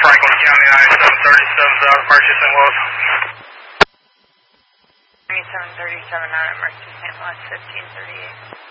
Franklin County, I-737 out of Murchison, Wells. 2737 out at Murchison, West 1538.